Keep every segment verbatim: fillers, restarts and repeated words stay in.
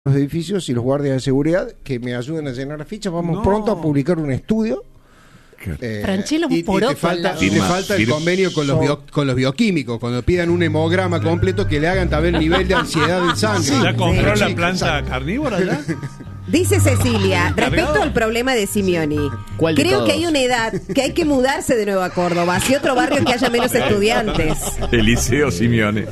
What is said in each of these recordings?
los edificios y los guardias de seguridad que me ayuden a llenar la ficha. Vamos No. pronto a publicar un estudio. Eh, Franchelo Y, y por te otro falta, lado. y te Firma, falta el firma. convenio con los, bio- con los bioquímicos. Cuando pidan un hemograma completo, que le hagan también el nivel de ansiedad del sangre. Sí. ¿Ya compró Sí, la sí, planta exacto. carnívora ya? Dice Cecilia, ¿Encargado? respecto al problema de Simeoni, ¿Cuál de creo todos? que hay una edad que hay que mudarse de nuevo a Córdoba, hacia otro barrio que haya menos estudiantes. Eliseo Simeone.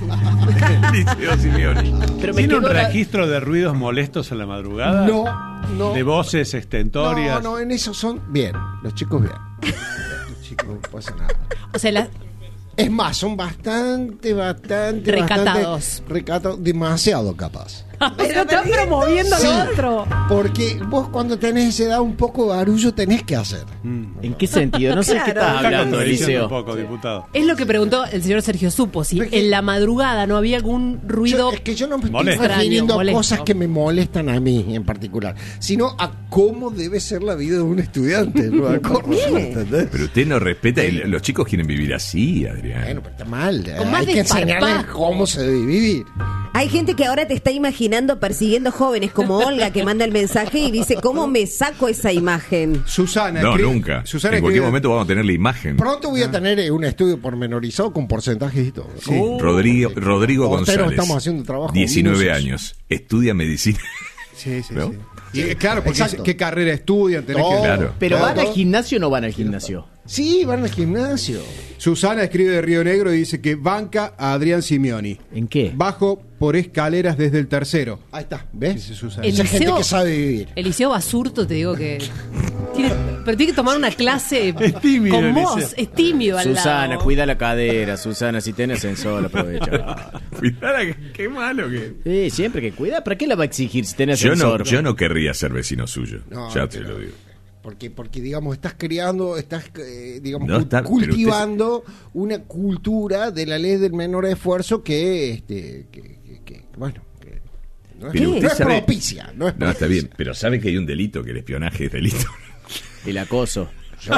Eliseo Simeone. Pero me ¿Tiene un quedo la- registro de ruidos molestos en la madrugada? No, no. ¿De voces No, estentorias? no, en eso son bien. Los chicos bien. Los chicos no pasa nada. O sea, la- Es más, son bastante, bastante, Recatados. bastante recatados, demasiado capaz. Pero están promoviendo Sí. lo otro. Porque vos cuando tenés esa edad un poco de barullo tenés que hacer. ¿En qué sentido? No sé Claro. qué estás Está hablando, contradiciendo Eliseo. un poco, diputado. es lo que preguntó el señor Sergio Supo, si en la madrugada no había algún ruido. Yo- es que yo no me estoy Molesto. refiriendo a Molesto. cosas que me molestan a mí en particular, sino a cómo debe ser la vida de un estudiante. ¿No? A cómo, ¿entendés? Pero usted no respeta. y Los chicos quieren vivir así, Adrián. Bueno, pero está mal. Con más Hay que enseñarles desparpajo. cómo se debe vivir. Hay gente que ahora te está imaginando persiguiendo jóvenes como Olga que manda el mensaje y dice, ¿cómo me saco esa imagen? Susana. No, escribe- nunca. Susana En cualquier escribe- momento vamos a tener la imagen. Pronto voy a tener eh, un estudio pormenorizado con porcentajes y todo. Sí, Rodrigo, Rodrigo Porteros González. estamos haciendo trabajo diecinueve minucioso. años. Estudia medicina. Sí, sí, ¿No? sí. Y, eh, claro, porque Exacto. qué carrera estudian. Tenés No. que... Claro. ¿Pero Todo, van al todo. gimnasio o no van al gimnasio? Sí, van al gimnasio. Susana escribe de Río Negro y dice que banca a Adrián Simeoni. ¿En qué? Bajo por escaleras desde el tercero. Ahí está, ¿ves? Dice Susana. El Esa gente liceo- que sabe vivir. Eliseo Basurto, te digo que. Tiene, pero tiene que tomar una clase Es tímido, con vos. Eliseo. Es tímido al Susana, lado. cuida la cadera. Susana, si tenés sensor, aprovecha. Cuidado, qué- qué malo que. Sí, siempre que cuida. ¿Para qué la va a exigir si tenés Yo no, sensor? yo no querría ser vecino suyo. No, ya no, te pero- lo digo. Porque, porque digamos, estás creando, estás, eh, digamos, No, cul- está- pero cultivando una cultura de la ley del menor esfuerzo que, este, que, que- que, bueno, que no es, Pero no usted es sabe- propicia. No, es No, está propicia. bien. Pero sabe que hay un delito, que el espionaje es delito. El acoso. Yo,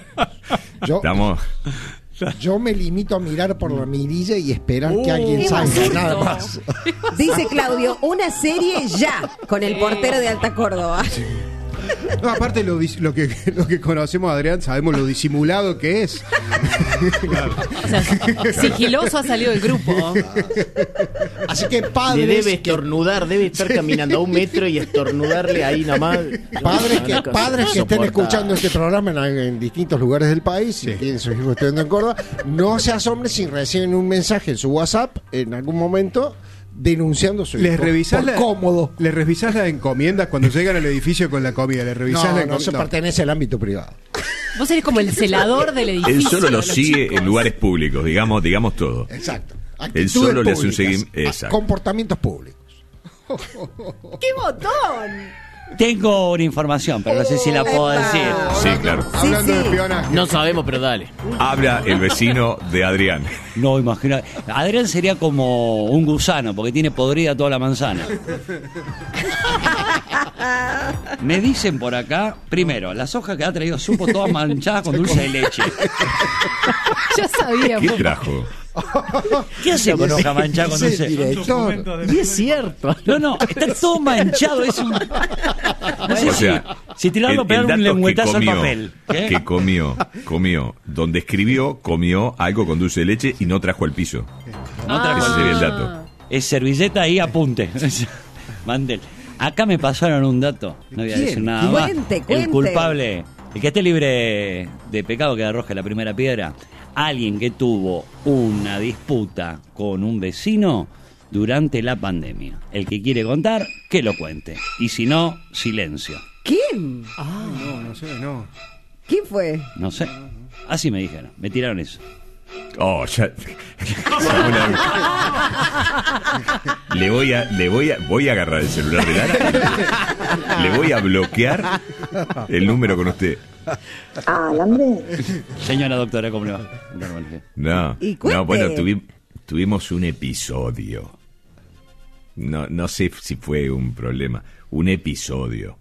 yo, Estamos. yo me limito a mirar por la mirilla y esperar que Uh, alguien qué salga, basurto. nada más. Dice Claudio, una serie ya con el portero de Alta Córdoba. No, aparte lo, dis- lo que lo que conocemos a Adrián, sabemos lo disimulado que es. O sea, sigiloso ha salido del grupo. Así que Le padres debe que, estornudar, debe estar caminando a un metro y estornudarle ahí nomás. padres que, Una cosa padres que estén insoportable. escuchando este programa en, en distintos lugares del país, y tienen sus hijos estudiando en Córdoba, no se asombren si reciben un mensaje en su WhatsApp en algún momento denunciando a su Les hijo revisás por la, cómodo. les revisás las encomiendas cuando llegan al edificio con la comida. Les revisás No, la no, eso encom- no. pertenece al ámbito privado. Vos eres como el celador del edificio. Él solo de lo los sigue chicos. en lugares públicos, digamos, digamos todo. Exacto. Él Actitudes solo le hace un públicas, seguimiento. a- Exacto. comportamientos públicos. ¡Qué botón! Tengo una información, pero no sé si la puedo Epa. decir. Sí, claro. Sí, Hablando de sí. espionaje. No sabemos, pero dale. Habla el vecino de Adrián. No, imagina. Adrián sería como un gusano, porque tiene podrida toda la manzana. Me dicen por acá, primero, las hojas que ha traído Supo todas manchadas con dulce de leche. Ya sabía. ¿Qué vos. trajo? ¿Qué hace con hoja manchada con Ese dulce? director. Y es cierto. No, no, está todo manchado. Es un... No sé O sea, si, si tirarlo el- pegar el un dato lengüetazo que al comió, papel. ¿Qué? Que comió, comió. Donde escribió, comió algo con dulce de leche y no trajo al piso. No trajo Ese el sería el piso. dato. Es servilleta y apunte. Mandel. Acá me pasaron un dato. No voy a ¿Quién? decir nada más. Cuente, cuente. El culpable, el que esté libre de pecado que arroje la primera piedra. Alguien que tuvo una disputa con un vecino durante la pandemia. El que quiere contar, que lo cuente. Y si no, silencio. ¿Quién? No, no sé, no. ¿Quién fue? No sé. Así me dijeron. Me tiraron eso. Oh, ya. Le voy a, le voy a, voy a agarrar el celular de Lara. Le voy a bloquear el número con usted. Señora doctora, ¿cómo le va? Normal. No, Y cuente. no, bueno, tuvi- tuvimos un episodio. No, no sé si fue un problema. Un episodio.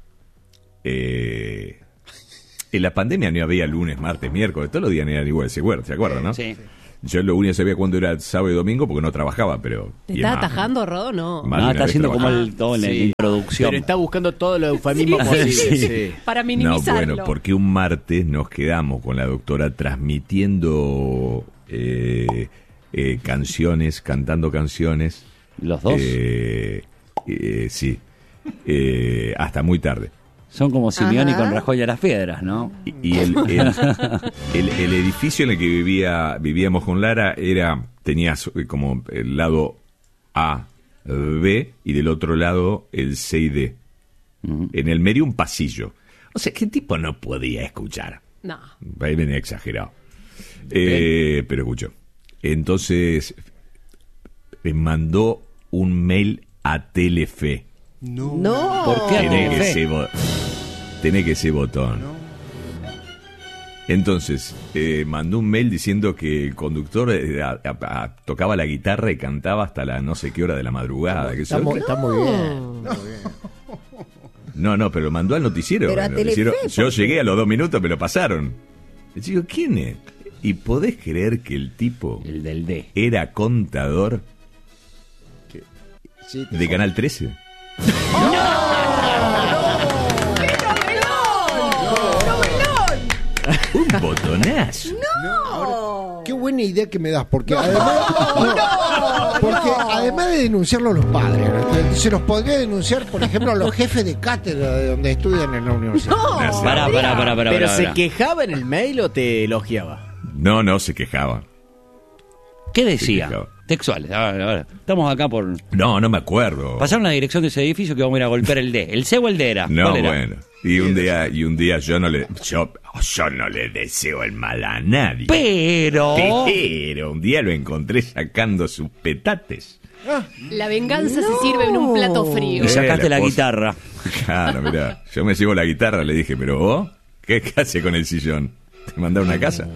Eh, en la pandemia no había lunes, martes, miércoles. Todos los días eran igual, ¿se acuerdan? ¿Se acuerdan, no? Sí. yo lo único que sabía cuándo era sábado y domingo porque no trabajaba, pero... ¿Te y está más- atajando, Rodo? No. más de No, una está vez haciendo como trabajaba. el todo en la Sí. introducción. Pero está buscando todos los eufemismos Sí. posibles. Sí. Sí. Para No, minimizarlo. bueno, porque un martes nos quedamos con la doctora transmitiendo eh, eh, canciones, cantando canciones. Los dos Eh, eh, sí, eh, hasta muy tarde. son como Simeoni Ajá. con Rajoy a las piedras, ¿no? Y, y el, el, el- el edificio en el que vivía vivíamos con Lara era tenía su- como el lado A, B y del otro lado el C y D. Ujú. En el medio un pasillo. O sea, ¿qué tipo no podía escuchar? No. Ahí venía exagerado. Eh, pero escuchó. Entonces, me mandó un mail a Telefe. No. No. ¿Por qué a Tiene que Telefe? ser, bo- tiene que ser botón. Entonces, eh, mandó un mail diciendo que el conductor eh, a- a- a- tocaba la guitarra y cantaba hasta la no sé qué hora de la madrugada. que Está, eso- muy, está muy bien. No, no, pero lo mandó al noticiero. Pero a El noticiero- Telefe, yo ¿por qué? llegué a los dos minutos, me lo pasaron. Y digo, ¿quién es? ¿Y podés creer que el tipo El del D. era contador Sí, te de Canal trece? Un botonazo. Qué buena idea que me das, porque además, no, porque además de denunciarlo a los padres, ¿no? Se los podría denunciar, por ejemplo, a los jefes de cátedra de donde estudian en la universidad. No, Pará, pará, pará, pará. ¿Pero pará, se pará. quejaba en el mail o te elogiaba? no, no, se quejaba. ¿Qué decía? Sí, claro. Textuales. Ahora, ahora. Estamos acá por... No, no me acuerdo. Pasaron la dirección de ese edificio que vamos a ir a golpear el D. ¿El C o el D era? No, ¿Cuál era? bueno. Y un día, y un día yo no le, yo, yo no le deseo el mal a nadie. Pero... Pero un día lo encontré sacando sus petates. La venganza se sirve en un plato frío. Y sacaste Eh, la esposa. guitarra. Claro, mirá. Yo me llevo la guitarra, le dije, pero vos, ¿qué, qué hace con el sillón? ¿Te mandaron a casa?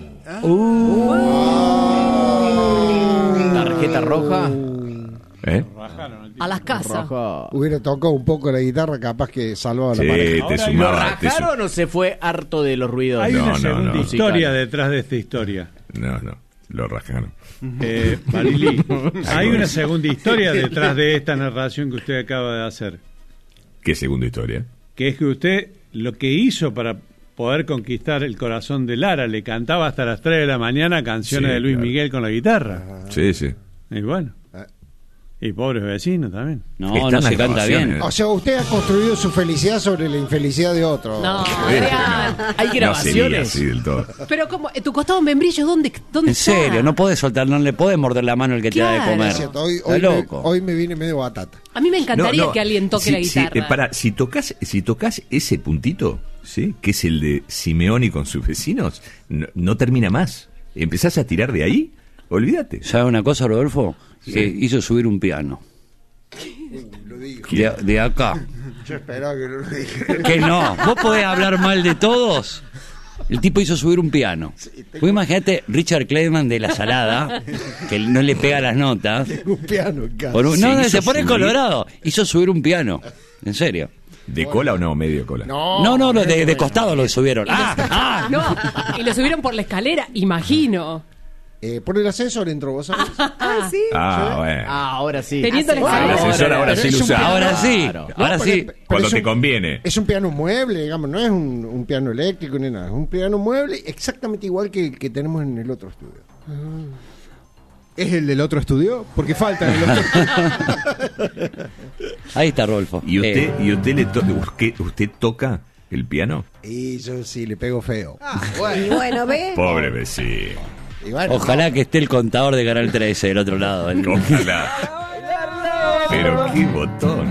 ¿Tarjeta roja? ¿Eh? A las casas. Roja. Hubiera tocado un poco la guitarra, capaz que salvaba Sí, la pareja. te ¿Lo sumaba. te su- rajaron o se fue harto de los ruidos? Hay No, una no, segunda no. historia detrás de esta historia. No, no, lo rajaron. Eh, Marili, hay una segunda historia detrás de esta narración que usted acaba de hacer. ¿Qué segunda historia? Que es que usted lo que hizo para poder conquistar el corazón de Lara, le cantaba hasta las tres de la mañana canciones Sí, de Luis claro. Miguel con la guitarra. Sí, sí. Y bueno. Ah. Y pobres vecinos también. No, Están no se las canta grabaciones. bien. O sea, usted ha construido su felicidad sobre la infelicidad de otro. No, Adrián. ¿Hay No sería grabaciones? así del todo. Pero como, eh, tu costado en membrillo, ¿dónde, dónde En está? serio, no podés soltar, no le podés morder la mano el que te da de Claro. comer. Es cierto, hoy, Está hoy, me, loco. hoy me viene medio batata. A mí me encantaría No, no, que alguien toque si- la si, guitarra. eh, pará, si tocas, si tocas ese puntito, ¿sí? Que es el de Simeoni con sus vecinos, no, no termina más. Empezás a tirar de ahí, olvídate. ¿Sabes una cosa, Rodolfo? Que hizo subir un piano. De, de acá. Yo esperaba que no lo dijera. Que no, vos podés hablar mal de todos. El tipo hizo subir un piano. Vos imagínate Richard Clayman de La Salada, que no le pega las notas. Un piano en casa. Por un- Sí, no, no, hizo se pone subir. colorado. Hizo subir un piano. En serio. ¿De cola o no? Medio cola. No, no, lo de, de costado lo subieron. Ah, ah. No, y lo subieron por la escalera, imagino. Eh, por el ascensor entró, ¿vos sabés? Ah, sí. Ah, bueno. Ah, ahora sí. Teniendo la Ah, el escalera. ascensor ahora Pero sí es lo un usa. piano. Ahora sí, Claro. ahora No, sí. pero- pero Cuando es te un- conviene. Es un piano mueble, digamos, no es un, un piano eléctrico ni nada. Es un piano mueble exactamente igual que el que tenemos en el otro estudio. ¿Es el del otro estudio? Porque falta en el otro. Ahí está Rodolfo. ¿Y usted, Eh, y usted, le to- usted, usted toca el piano? Y yo sí le pego feo. Y bueno, ¿ves? Pobre vecino. Y bueno, ojalá que esté el contador de Canal trece del otro lado. El- Ojalá. Pero qué botón.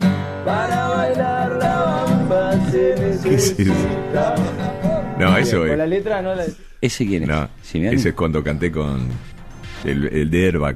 ¿Qué es eso? No, eso es. letra no la... ¿Ese quién es? No, ¿Simeoni? ese es cuando canté con el, el de Airbag.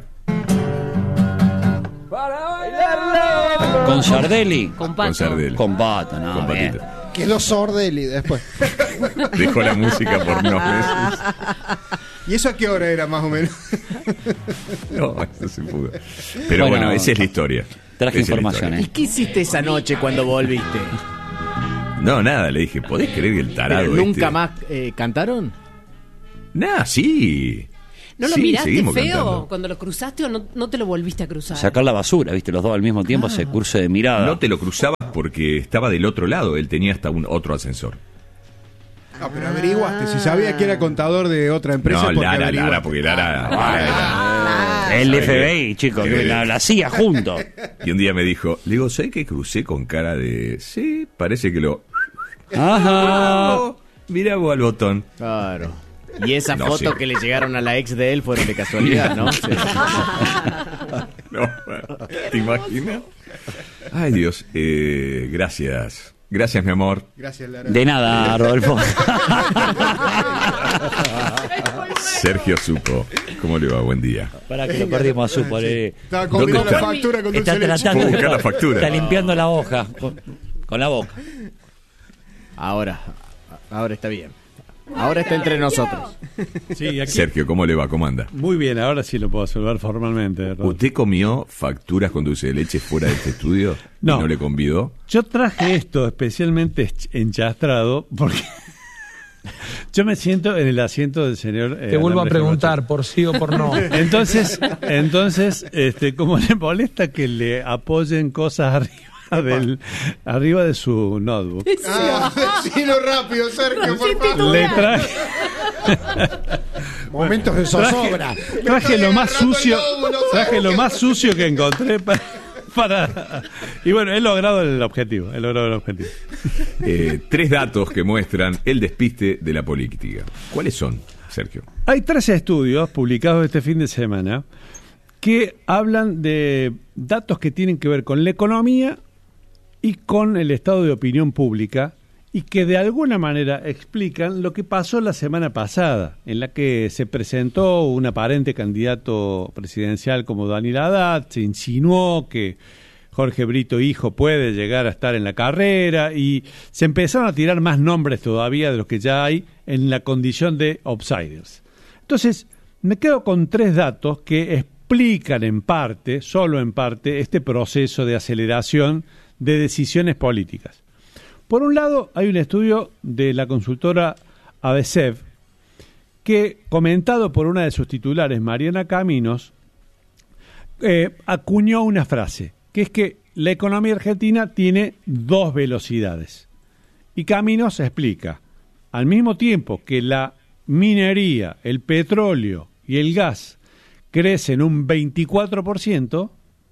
¿Con Sardelli? Con Pato. Con Sardel. Con Pato, no, Con bien. Patito. quedó Sordelli después. Dejó la música por unos meses. ¿Y eso a qué hora era más o menos? No, no se pudo. Pero bueno, Bueno, esa es la historia. traje Esa es la informaciones. ¿Y historia. qué hiciste esa noche cuando volviste? No, nada, le dije, ¿podés creer que el tarado ¿Pero nunca este? más eh, cantaron? Nah, sí. ¿No lo Sí, miraste seguimos feo cantando. cuando lo cruzaste o no, no te lo volviste a cruzar? Sacar la basura, viste, los dos al mismo tiempo, ese curso de mirada. No te lo cruzabas porque estaba del otro lado, él tenía hasta un otro ascensor. Ah, pero averiguaste. Si sabía que era contador de otra empresa. No, porque Lara, averiguaste. Lara, porque Lara... Lara- El ¿sabe F B I, qué? chicos, que Eh, la, la C I A juntos. Y un día me dijo, le digo, ¿sabes que crucé con cara de... Sí, parece que lo... Ajá. Mira vos al botón. Claro. Y esa No, foto sí. que le llegaron a la ex de él fueron de casualidad, ¿no? Sí. No, ¿te imaginas? Ay, Dios. Eh, gracias. Gracias, mi amor. Gracias, Lara. De nada, Rodolfo. Sergio Supo. ¿Cómo le va? Buen día. Para que lo perdimos a su por eh. Estaba comiendo ¿Dónde la está? factura con Está dulce leche. tratando Puedo de buscar la factura. Está limpiando la hoja con, con la boca. Ahora, ahora está bien. Ahora está entre nosotros. Sí, aquí. Sergio, ¿cómo le va? ¿Cómo anda? Muy bien, ahora sí lo puedo saludar formalmente. Rodolfo. ¿Usted comió facturas con dulce de leche fuera de este estudio? No. ¿Y no le convidó? Yo traje esto especialmente enchastrado porque yo me siento en el asiento del señor. eh, Te vuelvo a Alambre preguntar Gerbacher. por sí o por no. Entonces, entonces, este, como le molesta que le apoyen cosas arriba del, arriba de su notebook, Ah, decilo rápido, Sergio, por favor. le traje, Momentos de zozobra. traje lo más agarrando el sucio, lóbulo, traje Sergio. lo más sucio que encontré para, para- y bueno, he logrado el objetivo, he logrado el objetivo. Eh, tres datos que muestran el despiste de la política. ¿Cuáles son, Sergio? Hay tres estudios publicados este fin de semana que hablan de datos que tienen que ver con la economía y con el estado de opinión pública y que de alguna manera explican lo que pasó la semana pasada, en la que se presentó un aparente candidato presidencial como Daniel Haddad, se insinuó que Jorge Brito hijo puede llegar a estar en la carrera y se empezaron a tirar más nombres todavía de los que ya hay en la condición de outsiders. Entonces, me quedo con tres datos que explican en parte, solo en parte, este proceso de aceleración de decisiones políticas. Por un lado, hay un estudio de la consultora ABSEV que, comentado por una de sus titulares, Mariana Caminos, eh, acuñó una frase, que es que la economía argentina tiene dos velocidades. Y Caminos explica, al mismo tiempo que la minería, el petróleo y el gas crecen un veinticuatro por ciento,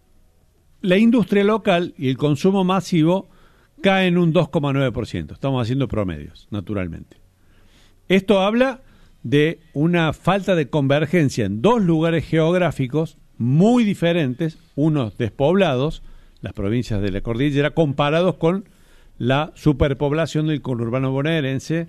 la industria local y el consumo masivo caen un dos coma nueve por ciento. Estamos haciendo promedios, naturalmente. Esto habla de una falta de convergencia en dos lugares geográficos muy diferentes, unos despoblados, las provincias de la cordillera, comparados con la superpoblación del conurbano bonaerense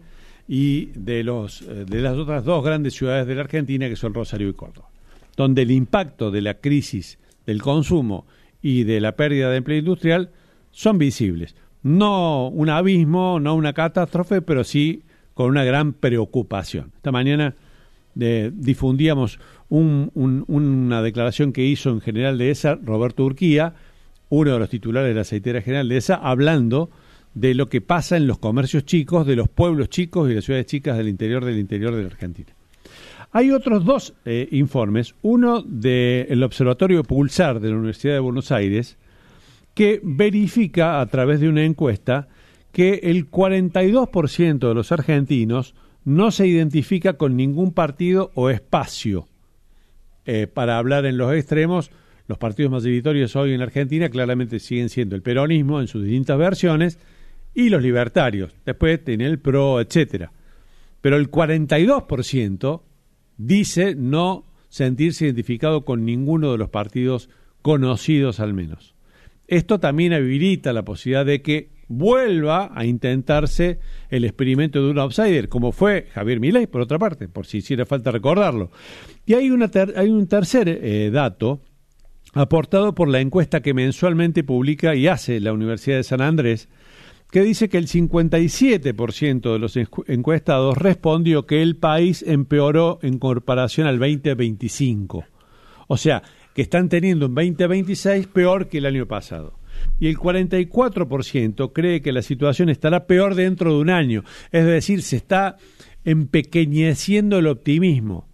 y de, los, de las otras dos grandes ciudades de la Argentina, que son Rosario y Córdoba, donde el impacto de la crisis del consumo y de la pérdida de empleo industrial son visibles. No un abismo, no una catástrofe, pero sí con una gran preocupación. Esta mañana eh, difundíamos un, un, una declaración que hizo en general de esa Roberto Urquía, uno de los titulares de la aceitera general de esa, hablando de lo que pasa en los comercios chicos, de los pueblos chicos y las ciudades chicas del interior del interior de la Argentina. Hay otros dos eh, informes, uno del Observatorio Pulsar de la Universidad de Buenos Aires, que verifica a través de una encuesta que el cuarenta y dos por ciento de los argentinos no se identifica con ningún partido o espacio. Eh, para hablar en los extremos, los partidos mayoritarios hoy en Argentina claramente siguen siendo el peronismo en sus distintas versiones y los libertarios. Después tiene el PRO, etcétera. Pero el cuarenta y dos por ciento dice no sentirse identificado con ninguno de los partidos conocidos al menos. Esto también habilita la posibilidad de que vuelva a intentarse el experimento de un outsider, como fue Javier Milei, por otra parte, por si hiciera falta recordarlo. Y hay, una ter- hay un tercer eh, dato aportado por la encuesta que mensualmente publica y hace la Universidad de San Andrés, que dice que el cincuenta y siete por ciento de los encuestados respondió que el país empeoró en comparación al veinte veinticinco. O sea, que están teniendo un veinte veintiséis peor que el año pasado. Y el cuarenta y cuatro por ciento cree que la situación estará peor dentro de un año. Es decir, se está empequeñeciendo el optimismo.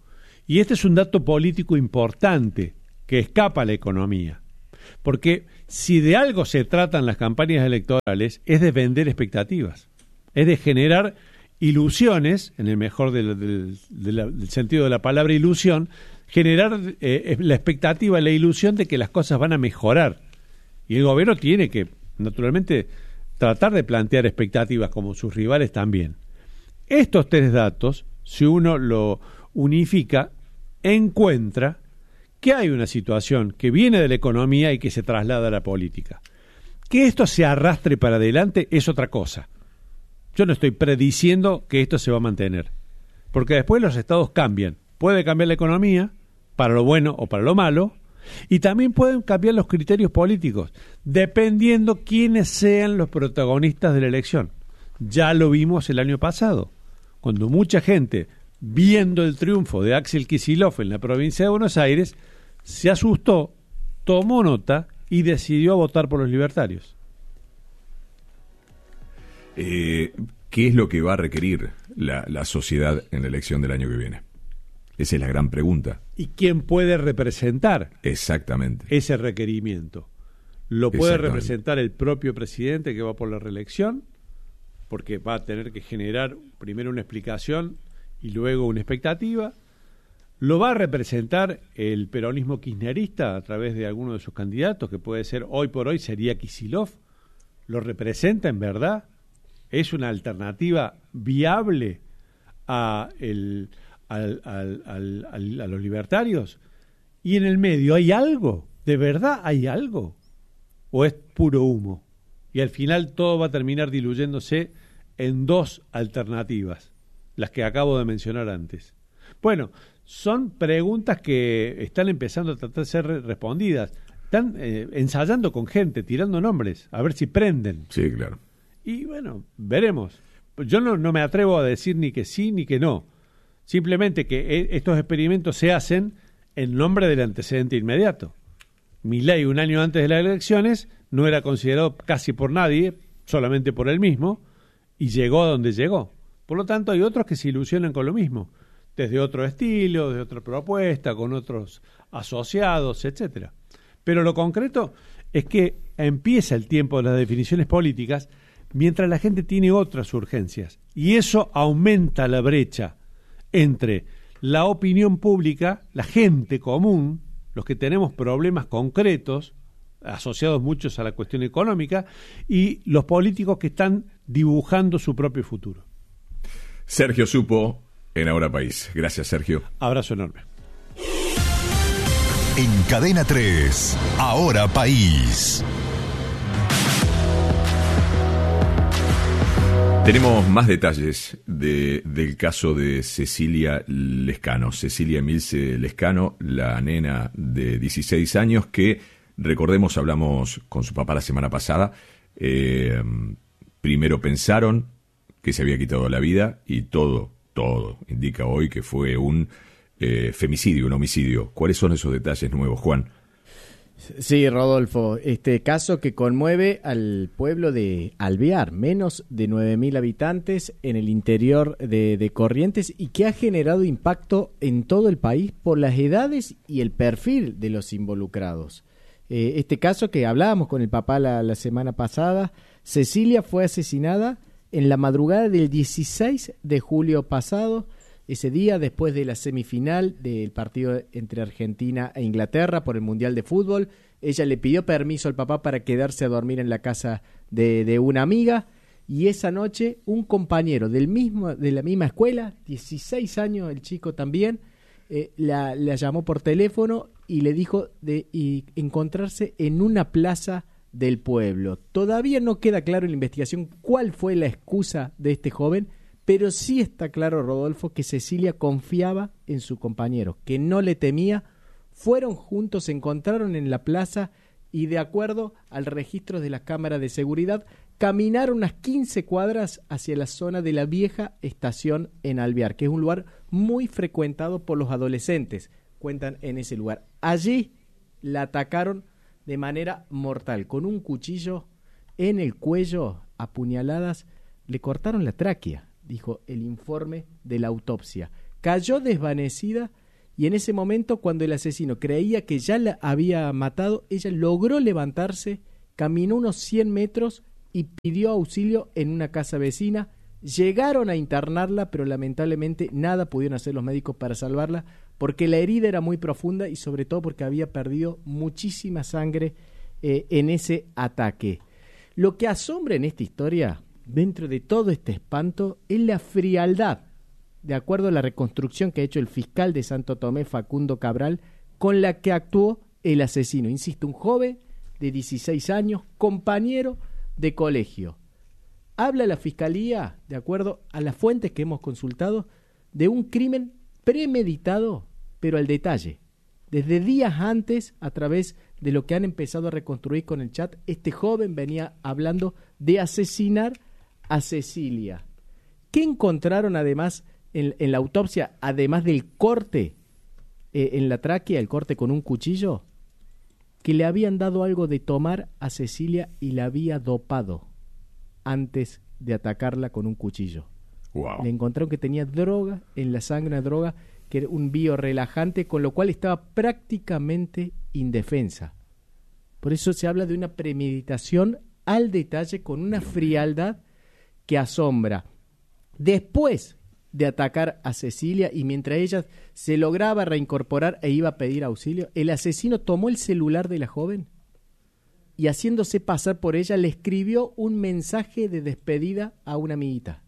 Y este es un dato político importante que escapa a la economía. Porque si de algo se tratan las campañas electorales es de vender expectativas, es de generar ilusiones, en el mejor del, del, del, del sentido de la palabra ilusión, generar eh, la expectativa, la ilusión de que las cosas van a mejorar. Y el gobierno tiene que, naturalmente, tratar de plantear expectativas como sus rivales también. Estos tres datos, si uno lo unifica, encuentra que hay una situación que viene de la economía y que se traslada a la política. Que esto se arrastre para adelante es otra cosa. Yo no estoy prediciendo que esto se va a mantener, porque después los estados cambian. Puede cambiar la economía, para lo bueno o para lo malo, y también pueden cambiar los criterios políticos, dependiendo quiénes sean los protagonistas de la elección. Ya lo vimos el año pasado, cuando mucha gente, viendo el triunfo de Axel Kicillof en la provincia de Buenos Aires, se asustó, tomó nota y decidió votar por los libertarios. Eh, ¿Qué es lo que va a requerir la, la sociedad en la elección del año que viene? Esa es la gran pregunta. ¿Y quién puede representar Exactamente. ese requerimiento? Lo puede representar el propio presidente que va por la reelección, porque va a tener que generar primero una explicación y luego una expectativa. ¿Lo va a representar el peronismo kirchnerista a través de alguno de sus candidatos, que puede ser hoy por hoy sería Kicillof? ¿Lo representa en verdad? ¿Es una alternativa viable a, el, al, al, al, al, a los libertarios? ¿Y en el medio hay algo? ¿De verdad hay algo? ¿O es puro humo? Y al final todo va a terminar diluyéndose en dos alternativas, las que acabo de mencionar antes. Bueno, son preguntas que están empezando a tratar de ser respondidas. Están eh, ensayando con gente, tirando nombres, a ver si prenden. Sí, claro. Y bueno, veremos. Yo no, no me atrevo a decir ni que sí ni que no. Simplemente que estos experimentos se hacen en nombre del antecedente inmediato. Milei, un año antes de las elecciones, no era considerado casi por nadie, solamente por él mismo, y llegó a donde llegó. Por lo tanto, hay otros que se ilusionan con lo mismo, desde otro estilo, de otra propuesta, con otros asociados, etcétera. Pero lo concreto es que empieza el tiempo de las definiciones políticas mientras la gente tiene otras urgencias, y eso aumenta la brecha entre la opinión pública, la gente común, los que tenemos problemas concretos, asociados muchos a la cuestión económica, y los políticos que están dibujando su propio futuro. Sergio Supo, en Ahora País. Gracias, Sergio. Abrazo enorme. En Cadena tres, Ahora País. Tenemos más detalles de, del caso de Cecilia Lescano. Cecilia Emilce Lescano, la nena de dieciséis años que, recordemos, hablamos con su papá la semana pasada. Eh, primero pensaron que se había quitado la vida y todo, todo indica hoy que fue un eh, femicidio, un homicidio. ¿Cuáles son esos detalles nuevos, Juan? Sí, Rodolfo, este caso que conmueve al pueblo de Alvear, menos de nueve mil habitantes en el interior de, de Corrientes, y que ha generado impacto en todo el país por las edades y el perfil de los involucrados. Eh, este caso que hablábamos con el papá la, la semana pasada, Cecilia fue asesinada en la madrugada del dieciséis de julio pasado. Ese día, después de la semifinal del partido entre Argentina e Inglaterra por el Mundial de Fútbol, ella le pidió permiso al papá para quedarse a dormir en la casa de, de una amiga, y esa noche un compañero del mismo, de la misma escuela, dieciséis años el chico también, eh, la, la llamó por teléfono y le dijo de y encontrarse en una plaza del pueblo. Todavía no queda claro en la investigación cuál fue la excusa de este joven, pero sí está claro, Rodolfo, que Cecilia confiaba en su compañero, que no le temía. Fueron juntos, se encontraron en la plaza y, de acuerdo al registro de la cámara de seguridad, caminaron unas quince cuadras hacia la zona de la vieja estación en Alvear, que es un lugar muy frecuentado por los adolescentes, cuentan en ese lugar. Allí la atacaron de manera mortal, con un cuchillo en el cuello, a puñaladas, le cortaron la tráquea, dijo el informe de la autopsia. Cayó desvanecida Y en ese momento, cuando el asesino creía que ya la había matado, ella logró levantarse, caminó unos cien metros y pidió auxilio en una casa vecina. Llegaron a internarla, pero lamentablemente nada pudieron hacer los médicos para salvarla, porque la herida era muy profunda y sobre todo porque había perdido muchísima sangre eh, en ese ataque. Lo que asombra en esta historia, dentro de todo este espanto, es la frialdad, de acuerdo a la reconstrucción que ha hecho el fiscal de Santo Tomé, Facundo Cabral, con la que actuó el asesino. Insisto, un joven de dieciséis años, compañero de colegio. Habla la fiscalía, de acuerdo a las fuentes que hemos consultado, de un crimen premeditado, pero al detalle. Desde días antes, a través de lo que han empezado a reconstruir con el chat, este joven venía hablando de asesinar a Cecilia. ¿Qué encontraron además en, en la autopsia, además del corte eh, en la tráquea, el corte con un cuchillo? Que le habían dado algo de tomar a Cecilia y la había dopado antes de atacarla con un cuchillo. Wow. Le encontraron que tenía droga en la sangre, una droga que era un biorelajante, con lo cual estaba prácticamente indefensa. Por eso se habla de una premeditación al detalle, con una frialdad que asombra. Después de atacar a Cecilia y mientras ella se lograba reincorporar e iba a pedir auxilio, el asesino tomó el celular de la joven y, haciéndose pasar por ella, le escribió un mensaje de despedida a una amiguita,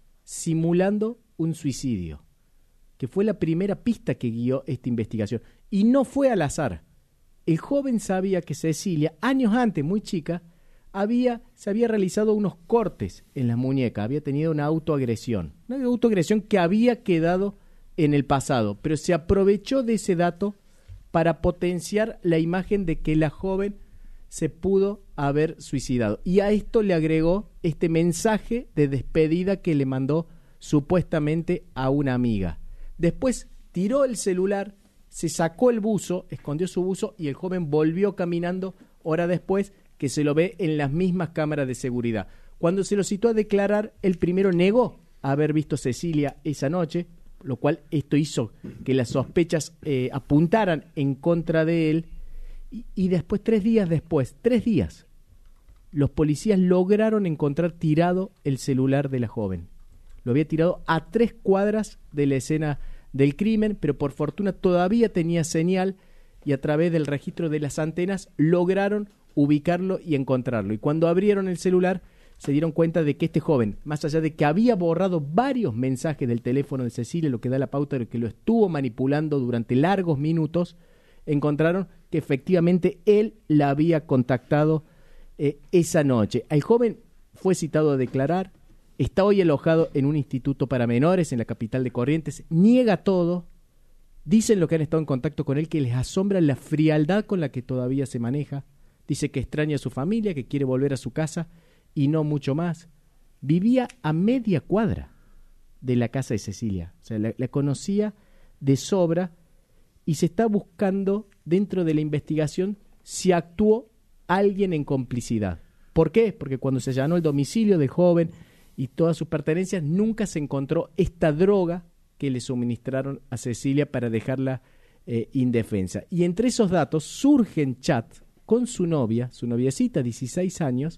simulando un suicidio, que fue la primera pista que guió esta investigación. Y no fue al azar. El joven sabía que Cecilia, años antes, muy chica, había, se había realizado unos cortes en la muñeca, había tenido una autoagresión, una autoagresión que había quedado en el pasado, pero se aprovechó de ese dato para potenciar la imagen de que la joven se pudo haber suicidado. Y a esto le agregó este mensaje de despedida que le mandó supuestamente a una amiga. Después tiró el celular, se sacó el buzo, escondió su buzo y el joven volvió caminando hora después, que se lo ve en las mismas cámaras de seguridad. Cuando se lo citó a declarar, el primero negó haber visto a Cecilia esa noche, lo cual esto hizo que las sospechas eh, apuntaran en contra de él. Y, y después, tres días después, tres días, los policías lograron encontrar tirado el celular de la joven. Lo había tirado a tres cuadras de la escena del crimen, pero por fortuna todavía tenía señal y a través del registro de las antenas lograron ubicarlo y encontrarlo. Y cuando abrieron el celular se dieron cuenta de que este joven, más allá de que había borrado varios mensajes del teléfono de Cecilia, lo que da la pauta de que lo estuvo manipulando durante largos minutos, encontraron que efectivamente él la había contactado eh, esa noche. El joven fue citado a declarar, está hoy alojado en un instituto para menores en la capital de Corrientes, niega todo. Dicen los que han estado en contacto con él que les asombra la frialdad con la que todavía se maneja. Dice que extraña a su familia, que quiere volver a su casa y no mucho más. Vivía a media cuadra de la casa de Cecilia, o sea, la, la conocía de sobra y se está buscando dentro de la investigación si actuó alguien en complicidad. ¿Por qué? Porque cuando se allanó el domicilio del joven y todas sus pertenencias, nunca se encontró esta droga que le suministraron a Cecilia para dejarla eh, indefensa. Y entre esos datos surgen chats con su novia, su noviecita, dieciséis años,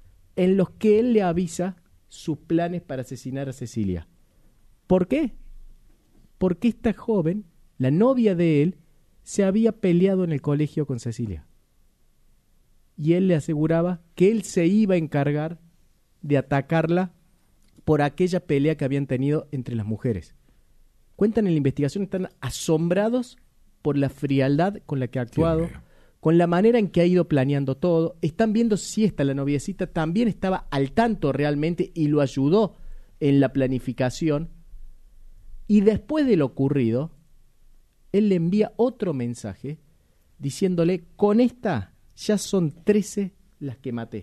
en los que él le avisa sus planes para asesinar a Cecilia. ¿Por qué? Porque esta joven, la novia de él, se había peleado en el colegio con Cecilia. Y él le aseguraba que él se iba a encargar de atacarla por aquella pelea que habían tenido entre las mujeres. Cuentan en la investigación, están asombrados por la frialdad con la que ha actuado, con la manera en que ha ido planeando todo. Están viendo si esta, la noviecita, también estaba al tanto realmente y lo ayudó en la planificación. Y después de lo ocurrido, él le envía otro mensaje diciéndole: con esta ya son trece las que maté.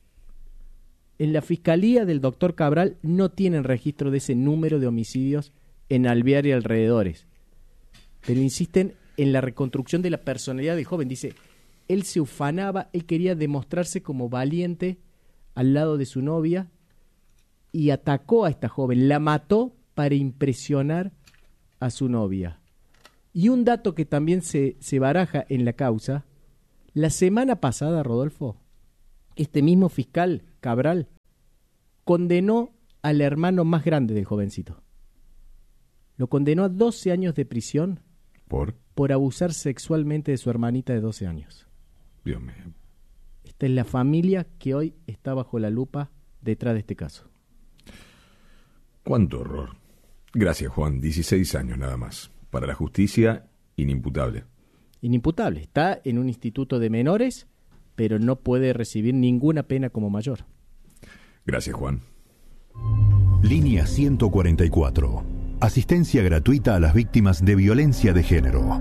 En la fiscalía del doctor Cabral no tienen registro de ese número de homicidios en Alvear y alrededores, pero insisten en la reconstrucción de la personalidad del joven. Dice, él se ufanaba, él quería demostrarse como valiente al lado de su novia y atacó a esta joven, la mató para impresionar a su novia. Y un dato que también se, se baraja en la causa, la semana pasada, Rodolfo, este mismo fiscal, Cabral, condenó al hermano más grande del jovencito. Lo condenó a doce años de prisión ¿Por? por abusar sexualmente de su hermanita de doce años. Dios mío. Esta es la familia que hoy está bajo la lupa detrás de este caso. Cuánto horror. Gracias, Juan. dieciséis años nada más. Para la justicia, inimputable. Inimputable. Está en un instituto de menores, pero no puede recibir ninguna pena como mayor. Gracias, Juan. Línea ciento cuarenta y cuatro. Asistencia gratuita a las víctimas de violencia de género.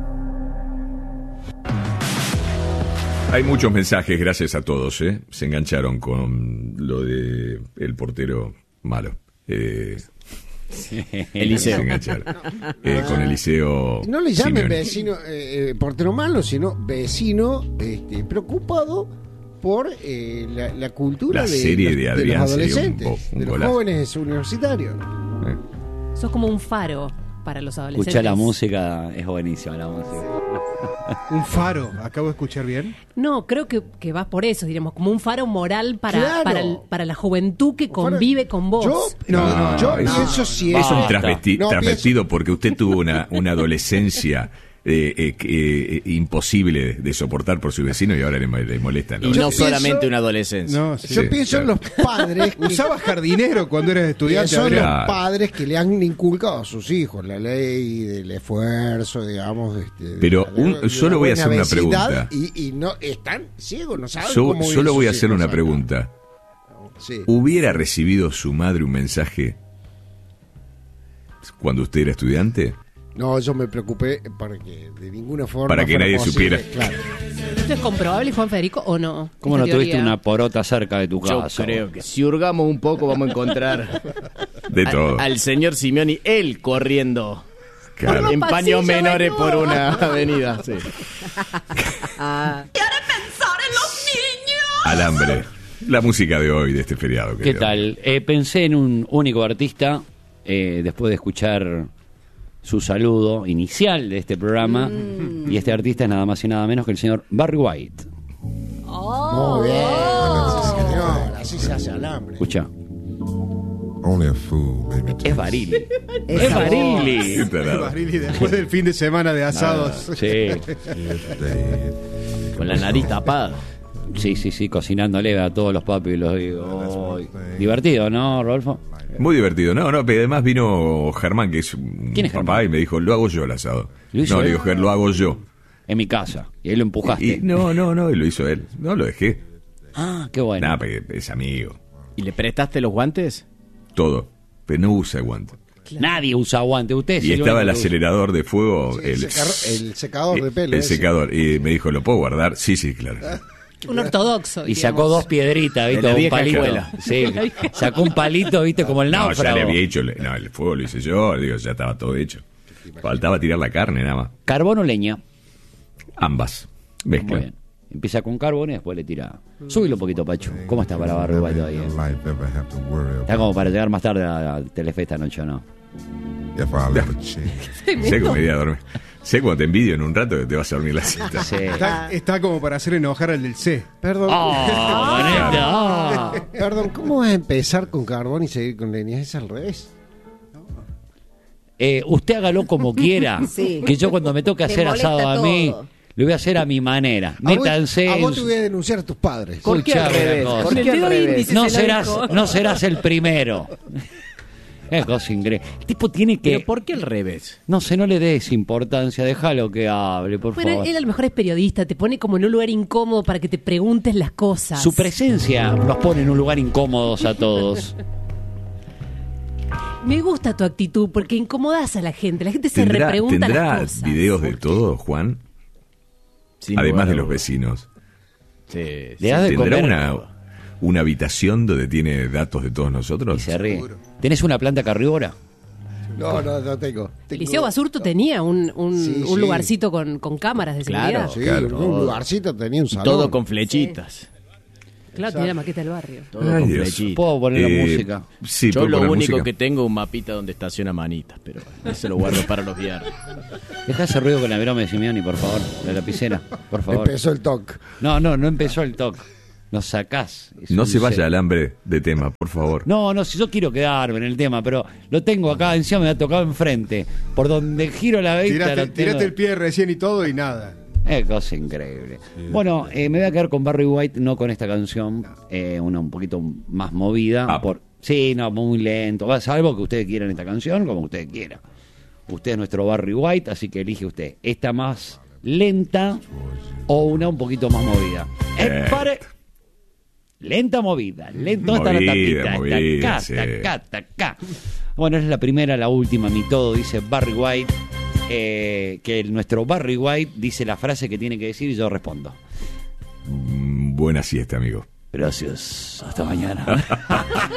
Hay muchos mensajes, gracias a todos, ¿eh? Se engancharon con lo de el portero malo. Eh, Eliseo. Se engancharon. Eh, con Eliseo. No le llamen Simeone. vecino, eh, eh, portero malo, sino vecino este, preocupado por eh, la, la cultura La de, serie de los, Adrián los sería un adolescentes, bo- un de los golazo. jóvenes universitarios. Eh. Sos como un faro para los adolescentes. Escuchar la música es buenísima la música. Un faro, acabo de escuchar bien. No, creo que, que vas por eso, diríamos, como un faro moral para, Claro. para, el- para la juventud que Un faro- convive con vos. Yo, no, no, No, yo es- pienso siempre. Es un Basta. transvesti- No, transvestido porque usted tuvo una, una adolescencia eh, eh, eh, imposible de soportar por su vecino y ahora le, le molesta. Y ¿no? no pienso- solamente una adolescencia. No, sí. Yo Sí, pienso en claro. los padres que, Usaba jardinero cuando eras estudiante. son Adrián. Adrián. los padres que le han inculcado a sus hijos la ley del esfuerzo, digamos. Este, de Pero la- un- de yo la le voy a buena hacer una vecindad pregunta. Y, y no están ciegos, no saben Yo cómo viven solo voy a sus hacer hijos una acá. pregunta. Sí. ¿Hubiera recibido su madre un mensaje cuando usted era estudiante? No, yo me preocupé para que de ninguna forma. Para que fuera nadie posible, supiera. Claro. ¿Esto es comprobable, Juan Federico, o no? ¿Cómo Esta no tuviste teoría. una porota cerca de tu Yo casa? creo que si hurgamos un poco vamos a encontrar De todo. a- al señor Simeoni, él corriendo Claro. en paños pasillos menores desnudos. por una avenida. Sí. Alambre. La música de hoy, de este feriado. ¿Qué querido. tal? Eh, pensé en un único artista eh, después de escuchar su saludo inicial de este programa. Y este artista es nada más y nada menos que el señor Barry White. Muy bien. Sí, señor. Así se hace alambre. Escucha. Only a fool, baby. Es Barili. Esa Es Barili. Qué tarado. Barili, después del fin de semana de asados. Sí, Con la nariz tapada. sí, sí, sí, cocinándole a todos los papis y los digo. "Ay". Divertido, ¿no, Rodolfo? Muy divertido. No, no, pero además vino Germán, que es un ¿Quién es papá, Germán? y me dijo, lo hago yo el asado. ¿Lo hizo No, le él? digo, Ger, lo hago yo. En mi casa. Y ahí lo empujaste. Y, no, no, no, y lo hizo él. No, lo dejé. Ah, qué bueno. Nada, porque es amigo. ¿Y le prestaste los guantes? Todo. Pero no usa guante. Nadie usa guante. Usted Y estaba el acelerador de fuego, El, el, secar- el secador de pelo. el ese. secador. Y me dijo, ¿lo puedo guardar? Sí, sí, claro. Un ortodoxo. Y sacó dos piedritas, ¿viste? De la Un vieja palito. escuela. Sí, sacó un palito, ¿viste? Como el No, ya náufrago. le había hecho. No, el fuego lo hice yo. Digo, ya estaba todo hecho. Faltaba tirar la carne, nada más. Carbón o leña. Ambas. Muy Mezcla. bien. Empieza con carbón y después le tira. Súbilo un poquito, Pacho. ¿Cómo está para Barry White todavía? Life ever have to worry Está como para llegar más tarde a Telefe esta noche, ¿o no? if I'll ever change. Sé que me iría a dormir. Sé cuando te envidio en un rato que te vas a dormir la siesta. Sí. Está, está como para hacer enojar al del C. Perdón. ¡Oh, bonito! Ah. Perdón, ¿cómo vas a empezar con carbón y seguir con leña? Es al revés. Eh, usted hágalo como quiera. Sí. Que yo cuando me toque Te hacer molesta asado a mí, todo. lo voy a hacer a mi manera. A vos- Métanse. A vos en te su- voy a denunciar a tus padres. ¿Por qué al Escuchame una revés? cosa. ¿Por qué El al dedo revés? índice. No se lo serás, dijo. no serás el primero. Es cosa increíble. El tipo tiene que. ¿Pero por qué al revés? No sé, no le des importancia, déjalo que hable, por Bueno, favor. él a lo mejor es periodista, te pone como en un lugar incómodo para que te preguntes las cosas. Su presencia nos pone en un lugar incómodos a todos. Me gusta tu actitud porque incomodas a la gente. La gente se ¿Tendrá, repregunta ¿tendrá las cosas. videos de todo, Juan? Sin Además lugar de a los dudas. vecinos. Sí, Le sí. das de ¿Tendrá comer una, una habitación donde tiene datos de todos y nosotros? se ríe. ¿Tenés una planta carnívora? No, no, no tengo. tengo- Eliseo Basurto tenía un, un, Sí, un sí. lugarcito con, con cámaras de Claro. seguridad. Sí, Claro. un lugarcito tenía un Y salón. todo con flechitas. Claro, tiene la maqueta del barrio. Todo Ay, con Dios. flechita. ¿Puedo poner la Eh, música? Sí, Yo puedo lo poner único música. que tengo es un mapita donde estaciona Manitas, pero ese lo guardo para los viernes. Deja ese ruido con la broma de Simeoni, por favor. La lapicera, por favor. Empezó el toque. No, no, no empezó el toque. Nos sacás. Es No un se vaya cero. al hambre de tema, por favor. No, no, si yo quiero quedarme en el tema, pero lo tengo acá, encima me ha tocado enfrente. Por donde giro la vista. Tiraste, lo tengo. tiraste el pie recién y todo y nada. Es cosa increíble. Bueno, eh, me voy a quedar con Barry White, no con esta canción, eh, una un poquito más movida. Ah. Por, sí, no, muy lento. Va, salvo que ustedes quieran esta canción, como ustedes quieran. Usted es nuestro Barry White, así que elige usted. ¿Esta más lenta o una un poquito más movida? Eh. Eh, pare. Lenta movida. Lenta, ¿dónde está la Movida, tapita? movida, Está acá, sí. está acá, está acá. Bueno, es la primera, la última, mi todo, dice Barry White. Eh, que el- nuestro Barry White dice la frase que tiene que decir y yo respondo. Mm, Buena siesta, amigo. Gracias. Hasta mañana.